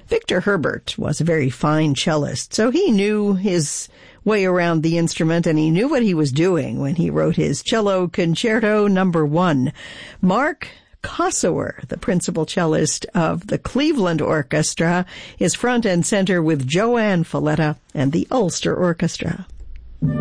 Victor Herbert was a very fine cellist, so he knew his way around the instrument, and he knew what he was doing when he wrote his Cello Concerto No. 1. Mark Kossower, the principal cellist of the Cleveland Orchestra, is front and center with Joanne Falletta and the Ulster Orchestra.